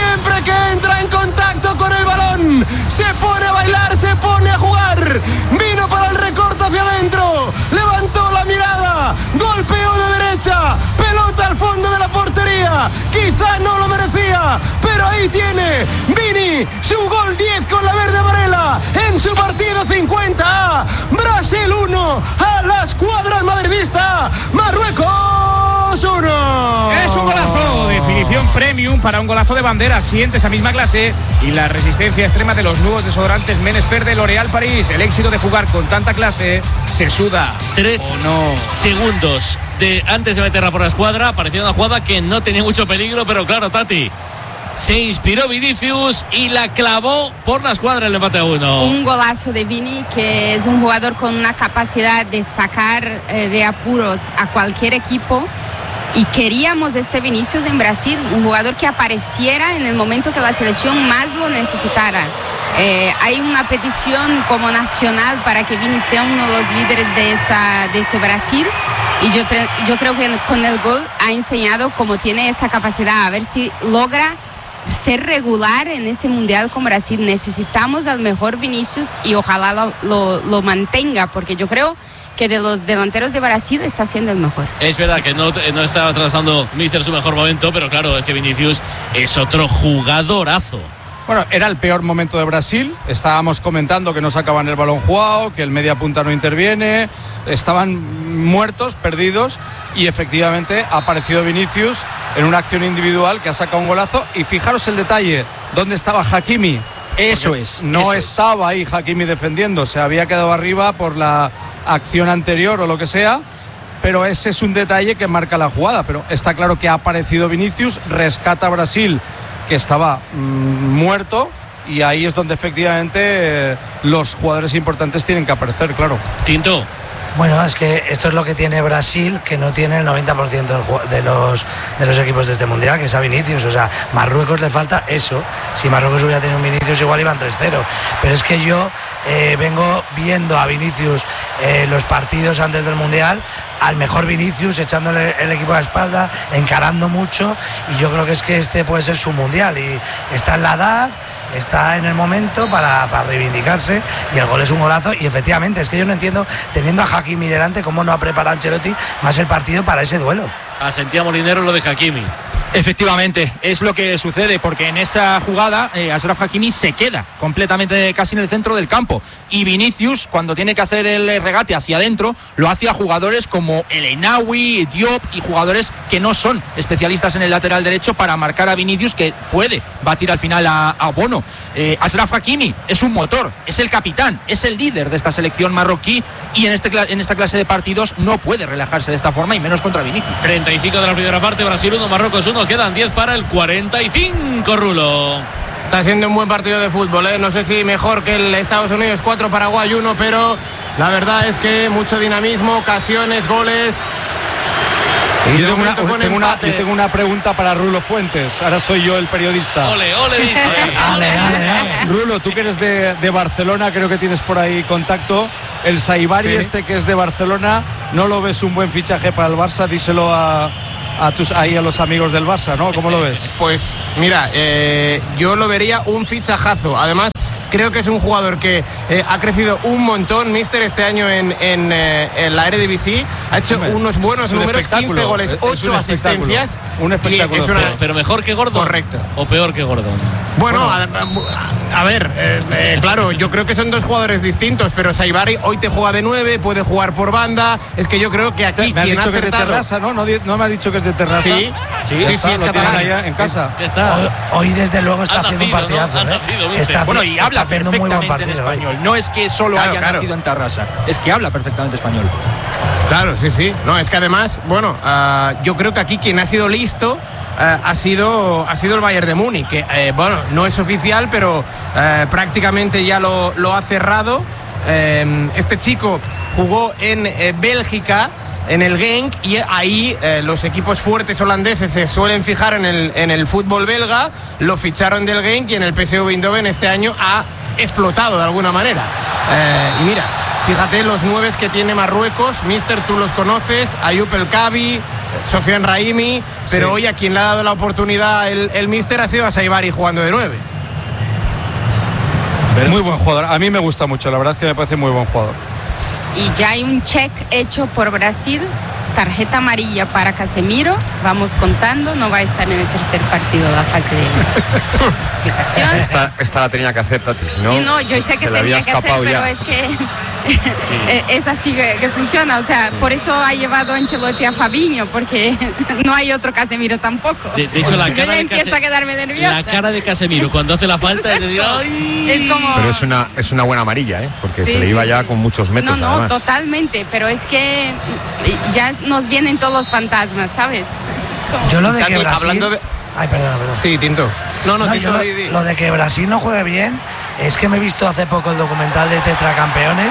siempre que entra en contacto con el balón, se pone a bailar, se pone a jugar. Vino para el recorte hacia adentro, levantó la mirada, golpeó de derecha, pelota al fondo de la portería. Quizá no lo merecía, pero ahí tiene Vini su gol 10 con la verde amarela en su partido 50. Brasil 1, a la escuadra madridista, Marruecos 1. Es un golazo, definición premium para un golazo de bandera. Siente esa misma clase y la resistencia extrema de los nuevos desodorantes Menesper de L'Oréal París. El éxito de jugar con tanta clase se suda. 3 segundos antes de meterla por la escuadra. Parecía una jugada que no tenía mucho peligro, pero claro, Tati, se inspiró Vinicius y la clavó por la escuadra el empate a 1. Un golazo de Vini, que es un jugador con una capacidad de sacar de apuros a cualquier equipo. Y queríamos este Vinicius en Brasil, un jugador que apareciera en el momento que la selección más lo necesitara. Hay una petición como nacional para que Vini sea uno de los líderes de ese Brasil. Y yo creo que con el gol ha enseñado cómo tiene esa capacidad. A ver si logra ser regular en ese mundial con Brasil. Necesitamos al mejor Vinicius y ojalá lo mantenga, porque yo creo que de los delanteros de Brasil está siendo el mejor. Es verdad que no está atravesando Mister su mejor momento, pero claro, es que Vinicius es otro jugadorazo. Bueno, era el peor momento de Brasil. Estábamos comentando que no sacaban el balón jugado, que el media punta no interviene. Estaban muertos, perdidos, y efectivamente ha aparecido Vinicius en una acción individual que ha sacado un golazo. Y fijaros el detalle, ¿dónde estaba Hakimi? Eso es. No estaba ahí Hakimi defendiendo, se había quedado arriba por la acción anterior o lo que sea, pero ese es un detalle que marca la jugada. Pero está claro que ha aparecido Vinicius, rescata a Brasil, que estaba muerto, y ahí es donde efectivamente los jugadores importantes tienen que aparecer, claro. Tinto. Bueno, es que esto es lo que tiene Brasil, que no tiene el 90% de los equipos de este mundial, que es a Vinicius. O sea, Marruecos le falta eso. Si Marruecos hubiera tenido un Vinicius, igual iban 3-0. Pero es que yo vengo viendo a Vinicius los partidos antes del mundial, al mejor Vinicius, echándole el equipo a la espalda, encarando mucho, y yo creo que es que este puede ser su mundial, y está en la edad, está en el momento para reivindicarse, y el gol es un golazo. Y efectivamente, es que yo no entiendo, teniendo a Hakimi delante, cómo no ha preparado Ancelotti más el partido para ese duelo. Asentía Molinero lo de Hakimi. Efectivamente, es lo que sucede, porque en esa jugada Achraf Hakimi se queda completamente casi en el centro del campo, y Vinicius, cuando tiene que hacer el regate hacia adentro, lo hace a jugadores como El Enawi, Diop, y jugadores que no son especialistas en el lateral derecho, para marcar a Vinicius, que puede batir al final a Bono. Achraf Hakimi es un motor, es el capitán, es el líder de esta selección marroquí, y en esta clase de partidos no puede relajarse de esta forma, y menos contra Vinicius. 35 de la primera parte, Brasil 1, Marruecos 1, quedan 10 para el 45, Rulo. Está siendo un buen partido de fútbol, ¿eh? No sé si mejor que el Estados Unidos 4, Paraguay 1, pero la verdad es que mucho dinamismo, ocasiones, goles. Y yo tengo una pregunta para Rulo Fuentes. Ahora soy yo el periodista. Ole, listo. Ale. Rulo, tú que eres de Barcelona, creo que tienes por ahí contacto. El Saibari, sí, que es de Barcelona, ¿no lo ves un buen fichaje para el Barça? Díselo a los amigos del Barça, ¿no? ¿Cómo lo ves? Pues mira, yo lo vería un fichajazo. Además, creo que es un jugador que ha crecido un montón, Mister, este año en la Eredivisie. Ha hecho unos buenos números, 15 goles, 8 asistencias. Un espectáculo. Pero mejor que Gordon. Correcto. ¿O peor que Gordon? Bueno, a ver, claro, yo creo que son dos jugadores distintos, pero Saibari hoy te juega de 9, puede jugar por banda. Es que yo creo que aquí me quien ha dicho ha que es de Terrassa, ¿no? ¿No me ha dicho que es de Terrassa? Sí, es catalán. Allá en casa. Hoy desde luego está haciendo un partidazo, ¿no? Bueno, y habla perfectamente en español. No es que solo haya nacido en Terrassa, es que habla perfectamente español. Claro, sí. No, es que además, bueno, yo creo que aquí quien ha sido listo ha sido el Bayern de Múnich, que bueno, no es oficial, pero prácticamente ya lo ha cerrado. Este chico jugó en Bélgica, en el Genk, y ahí los equipos fuertes holandeses se suelen fijar en el fútbol belga. Lo ficharon del Genk, y en el PSV Eindhoven este año ha explotado de alguna manera. Y mira, fíjate los 9 que tiene Marruecos, Mister, tú los conoces: Ayoub El Kabi, Sofian Raimi, pero hoy a quien le ha dado la oportunidad el míster ha sido a Saibari jugando de 9. Muy buen jugador, a mí me gusta mucho, la verdad es que me parece muy buen jugador. Y ya hay un check hecho por Brasil, tarjeta amarilla para Casemiro, vamos contando, no va a estar en el tercer partido de la fase de explicación. Esta la tenía que hacer, Tati, si no, sí, no, yo sé que tenía que hacer, pero es que es así que funciona, o sea, por eso ha llevado Ancelotti a Fabinho, porque no hay otro Casemiro tampoco. De hecho, la cara empieza a quedarme nerviosa. La cara de Casemiro cuando hace la falta es decir, ¡ay! Es como... Pero es una buena amarilla, porque sí, se le iba ya con muchos metros. No, además. Totalmente, pero es que ya nos vienen todos los fantasmas, ¿sabes? Yo lo de que Tati, Brasil... hablando de... Ay, perdona. Sí, Tinto. No, Yo Tinto, lo de que Brasil no juegue bien es que me he visto hace poco el documental de Tetracampeones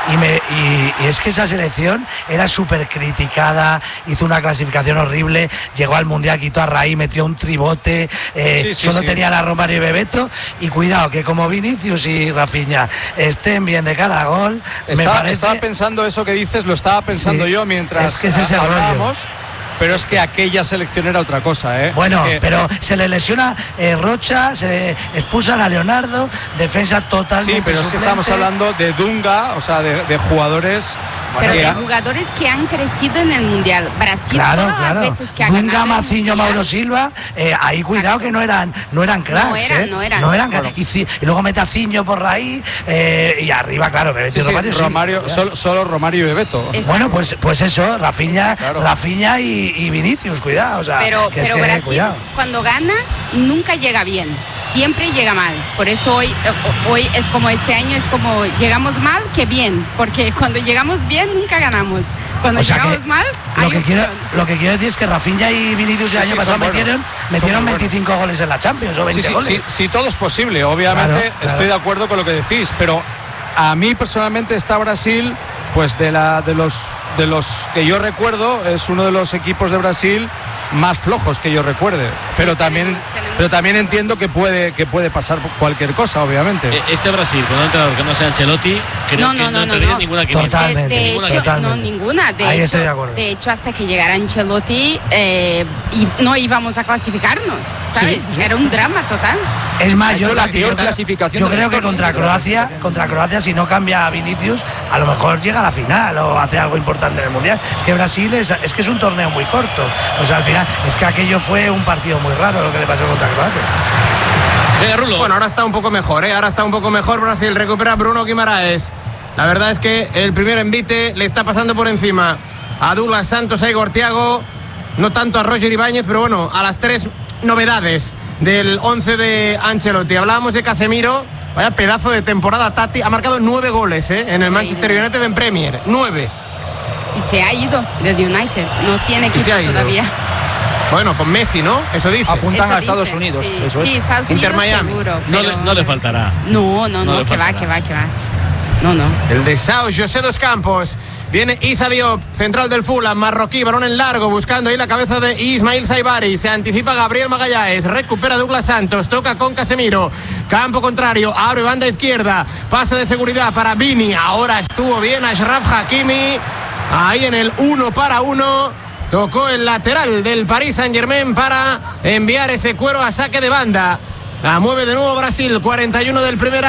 y es que esa selección era súper criticada, hizo una clasificación horrible, llegó al Mundial, quitó a Raí, metió un tribote, solo tenían a Romario y Bebeto, y cuidado que como Vinicius y Rafinha estén bien de cara a gol, me parece... Estaba pensando eso que dices, lo estaba pensando yo mientras es que ese es el hablábamos. Pero es que aquella selección era otra cosa, ¿eh? Bueno, pero se le lesiona Rocha, se expulsan a Leonardo, defensa totalmente. Sí, pero suplente. es que estamos hablando de Dunga, o sea, de jugadores. Pero de jugadores que han crecido en el Mundial. Brasil, claro. las veces que ha Dunga, ganado Maciño, Mauro Silva, ahí cuidado que no eran cracks. No eran. Cracks. Y luego mete a Ciño por ahí, y arriba, claro, Bebeto y Romario. Solo Romario y Bebeto. Exacto. Bueno, pues eso, Rafinha y Vinicius, cuidado. O sea, pero Brasil, cuidado. Cuando gana, nunca llega bien. Siempre llega mal. Por eso hoy es como este año, es como llegamos mal que bien. Porque cuando llegamos bien, nunca ganamos. Cuando llegamos mal, lo que quiero decir es que Rafinha y Vinicius el año pasado metieron 25 goles en la Champions, o 20 goles. Sí, todo es posible. Obviamente estoy de acuerdo con lo que decís, pero a mí personalmente está Brasil, pues de los que yo recuerdo, es uno de los equipos de Brasil más flojos que yo recuerde, pero también entiendo que puede pasar cualquier cosa, obviamente. Este Brasil, con un entrenador que no sea Ancelotti, creo que no entraría ninguna quiniela. Totalmente. No, ninguna. Ahí estoy de acuerdo. De hecho, hasta que llegara Ancelotti, no íbamos a clasificarnos, ¿sabes? Sí. Era un drama total. Es más, yo creo que contra Croacia, si no cambia a Vinicius, a lo mejor llega a la final o hace algo importante en el Mundial. Es que Brasil es que es un torneo muy corto. O sea, al final, es que aquello fue un partido muy raro lo que le pasó contra Croacia. Bueno, ahora está un poco mejor, Ahora está un poco mejor Brasil. Recupera Bruno Guimaraes. La verdad es que el primer envite le está pasando por encima a Douglas Santos, a Igor Thiago, no tanto a Roger Ibáñez, pero bueno, a las tres novedades del 11 de Ancelotti. Hablábamos de Casemiro, vaya pedazo de temporada, Tati. Ha marcado 9 goles en el Manchester United en Premier, 9. Y se ha ido del United, no tiene equipo todavía. Bueno, con Messi, ¿no? Eso dice. Apuntan a Estados Unidos. Sí, eso es. Estados Inter Unidos Miami. seguro. No le faltará. No, que va. No. El de Sao José dos Campos. Viene Issa Diop, central del Fulham, marroquí, balón en largo, buscando ahí la cabeza de Ismail Saibari. Se anticipa Gabriel Magallanes, recupera Douglas Santos, toca con Casemiro. Campo contrario, abre banda izquierda, pase de seguridad para Vini. Ahora estuvo bien Achraf Hakimi, ahí en el 1-1. Tocó el lateral del Paris Saint-Germain para enviar ese cuero a saque de banda. La mueve de nuevo Brasil, 41 del primer